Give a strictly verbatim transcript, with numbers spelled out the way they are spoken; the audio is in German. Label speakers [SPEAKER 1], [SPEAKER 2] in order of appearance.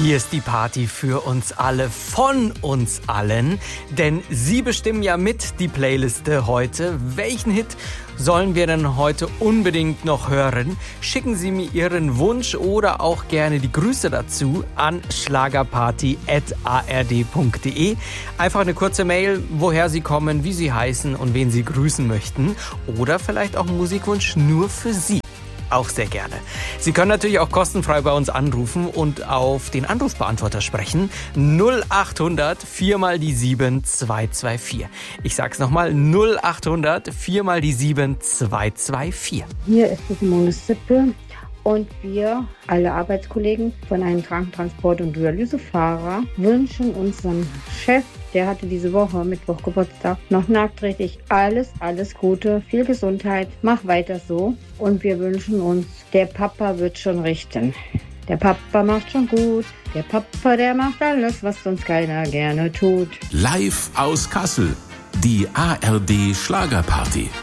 [SPEAKER 1] Hier ist die Party für uns alle, von uns allen, denn Sie bestimmen ja mit die Playliste heute. Welchen Hit sollen wir denn heute unbedingt noch hören? Schicken Sie mir Ihren Wunsch oder auch gerne die Grüße dazu an schlagerparty at a r d punkt d e. Einfach eine kurze Mail, woher Sie kommen, wie Sie heißen und wen Sie grüßen möchten. Oder vielleicht auch einen Musikwunsch nur für Sie. Auch sehr gerne. Sie können natürlich auch kostenfrei bei uns anrufen und auf den Anrufbeantworter sprechen. null acht hundert vier mal die sieben zwei zwei vier. Ich sag's nochmal, null acht hundert vier mal die sieben zwei zwei vier.
[SPEAKER 2] Hier ist die Simone Sippe und wir, alle Arbeitskollegen von einem Krankentransport- und Dialysefahrer, wünschen unserem Chef, der hatte diese Woche Mittwoch Geburtstag, noch nachträglich alles, alles Gute, viel Gesundheit, mach weiter so. Und wir wünschen uns, der Papa wird schon richten. Der Papa macht schon gut, der Papa, der macht alles, was sonst keiner gerne tut.
[SPEAKER 3] Live aus Kassel, die A R D Schlagerparty.